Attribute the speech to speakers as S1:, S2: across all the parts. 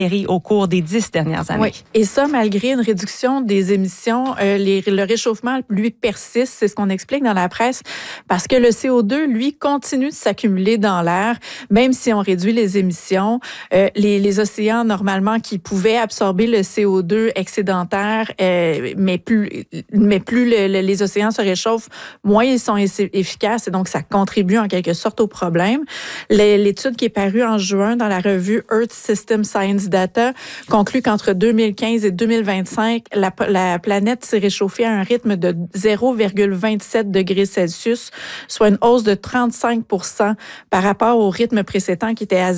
S1: au cours des 10 dernières années.
S2: Oui, et ça, malgré une réduction des émissions, le réchauffement, lui, persiste, c'est ce qu'on explique dans la presse, parce que le CO2, lui, continue de s'accumuler dans l'air, même si on réduit les émissions. Les océans, normalement, qui pouvaient absorber le CO2 excédentaire, mais plus les océans se réchauffent, moins ils sont efficaces, et donc ça contribue en quelque sorte au problème. L'étude qui est parue en juin dans la revue Earth System Science Data conclut qu'entre 2015 et 2025, la planète s'est réchauffée à un rythme de 0,27 degrés Celsius, soit une hausse de 35% par rapport au rythme précédent qui était à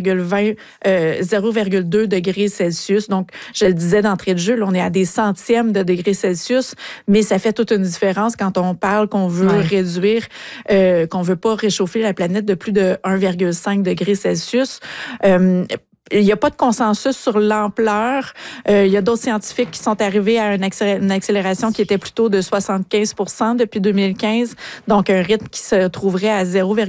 S2: 0,2 degrés Celsius. Donc, je le disais d'entrée de jeu, là, on est à des centièmes de degrés Celsius, mais ça fait toute une différence quand on parle qu'on veut réduire, qu'on veut pas réchauffer la planète de plus de 1,5 degrés Celsius. Il n'y a pas de consensus sur l'ampleur. Il y a d'autres scientifiques qui sont arrivés à une accélération qui était plutôt de 75% depuis 2015, donc un rythme qui se trouverait à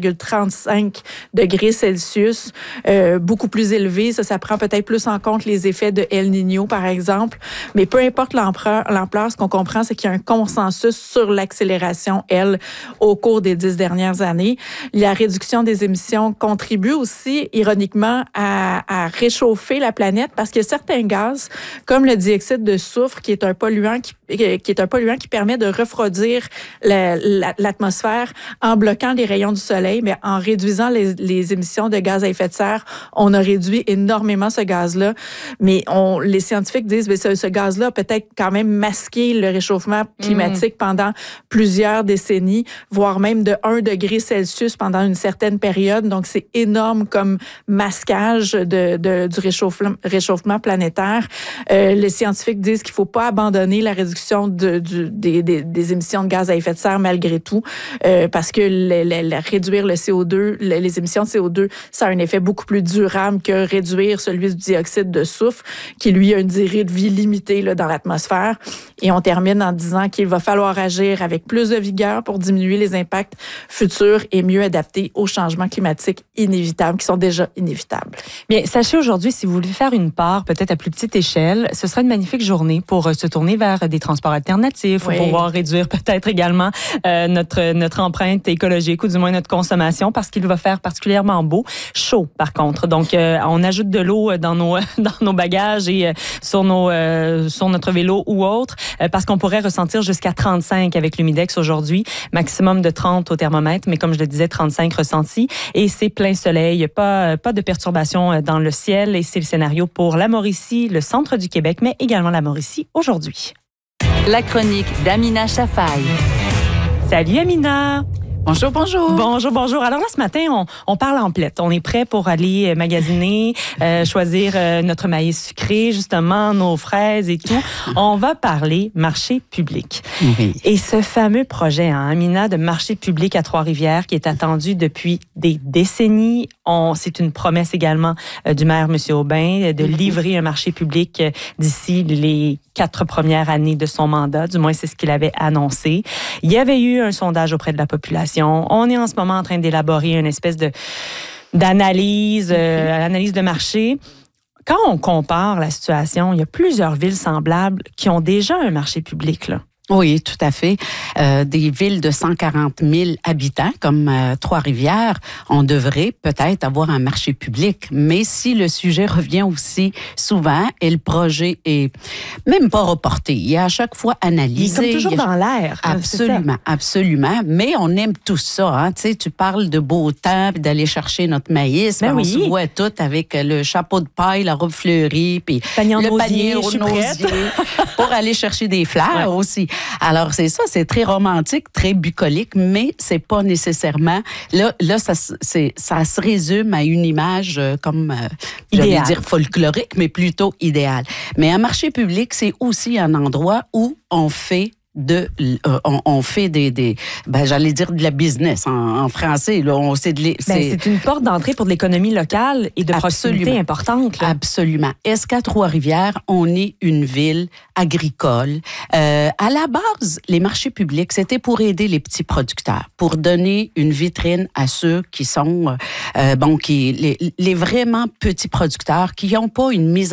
S2: 0,35 degrés Celsius, beaucoup plus élevé. Ça prend peut-être plus en compte les effets de El Niño, par exemple. Mais peu importe l'ampleur, ce qu'on comprend, c'est qu'il y a un consensus sur l'accélération, au cours des 10 dernières années. La réduction des émissions contribue aussi, ironiquement, à réchauffer la planète, parce que certains gaz, comme le dioxyde de soufre, qui est un polluant qui permet de refroidir l'atmosphère en bloquant les rayons du soleil, mais en réduisant les émissions de gaz à effet de serre, on a réduit énormément ce gaz-là. Mais les scientifiques disent que ce gaz-là a peut-être quand même masqué le réchauffement climatique pendant plusieurs décennies, voire même de 1 degré Celsius pendant une certaine période. Donc, c'est énorme comme masquage du réchauffement planétaire. Les scientifiques disent qu'il ne faut pas abandonner la réduction des émissions de gaz à effet de serre malgré tout, parce que réduire le CO2, les émissions de CO2, ça a un effet beaucoup plus durable que réduire celui du dioxyde de soufre, qui lui a une durée de vie limitée là, dans l'atmosphère. Et on termine en disant qu'il va falloir agir avec plus de vigueur pour diminuer les impacts futurs et mieux adapter aux changements climatiques inévitables, qui sont déjà inévitables.
S1: Bien, sachez aujourd'hui, si vous voulez faire une part, peut-être à plus petite échelle, ce sera une magnifique journée pour se tourner vers des transports alternatifs, pour pouvoir réduire peut-être également notre empreinte écologique, ou du moins notre consommation, parce qu'il va faire particulièrement beau, chaud par contre. Donc, on ajoute de l'eau dans nos bagages et sur notre vélo ou autre, parce qu'on pourrait ressentir jusqu'à 35 avec l'humidex aujourd'hui, maximum de 30 au thermomètre, mais comme je le disais, 35 ressentis, et c'est plein soleil, pas de perturbations dans le ciel, et c'est le scénario pour la Mauricie, le centre du Québec, mais également la Mauricie aujourd'hui.
S3: La chronique d'Amina Shafaï.
S1: Salut Amina!
S2: Bonjour, bonjour.
S1: Bonjour. Alors là, ce matin, on parle emplette. On est prêt pour aller magasiner, choisir notre maïs sucré, justement, nos fraises et tout. On va parler marché public.
S4: Oui.
S1: Et ce fameux projet, Amina, de marché public à Trois-Rivières, qui est attendu depuis des décennies. C'est une promesse également du maire, M. Aubin, de livrer un marché public d'ici les 4 premières années de son mandat. Du moins, c'est ce qu'il avait annoncé. Il y avait eu un sondage auprès de la population. On est en ce moment en train d'élaborer une espèce d'analyse, analyse de marché. Quand on compare la situation, il y a plusieurs villes semblables qui ont déjà un marché public, là.
S4: Oui, tout à fait. Des villes de 140 000 habitants comme Trois-Rivières, on devrait peut-être avoir un marché public. Mais si le sujet revient aussi souvent et le projet est même pas reporté, il est à chaque fois analysé.
S1: Il est comme toujours dans l'air.
S4: Absolument. Mais on aime tout ça. Hein? Tu sais, tu parles de beau temps, puis d'aller chercher notre maïs.
S1: Ben
S4: on se voit tout avec le chapeau de paille, la robe fleurie, puis le panier au nosier pour aller chercher des fleurs aussi. Alors, c'est ça, c'est très romantique, très bucolique, mais c'est pas nécessairement... Là, ça se résume à une image comme, j'allais dire folklorique, mais plutôt idéale. Mais un marché public, c'est aussi un endroit où on fait on fait j'allais dire de la business en français. Là,
S1: c'est une porte d'entrée pour de l'économie locale et de proximité importante. Là.
S4: Absolument. Est-ce qu'à Trois-Rivières, on est une ville agricole? À la base, les marchés publics, c'était pour aider les petits producteurs, pour donner une vitrine à ceux qui sont, les vraiment petits producteurs qui n'ont pas une mise